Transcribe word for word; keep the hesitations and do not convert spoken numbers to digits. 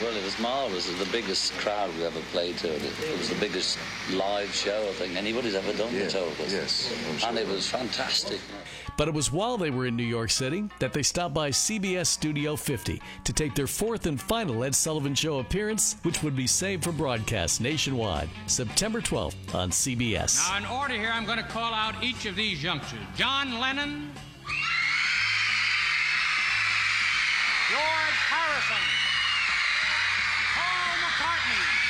Well, it was marvellous. It was the biggest crowd we ever played to. It, it was the biggest live show I think anybody's ever done. Yeah, They told us. yes, I'm sure. And it was fantastic. But it was while they were in New York City that they stopped by C B S Studio fifty to take their fourth and final Ed Sullivan Show appearance, which would be saved for broadcast nationwide, September twelfth on C B S. Now, in order here, I'm going to call out each of these youngsters. John Lennon, George Harrison, Paul McCartney,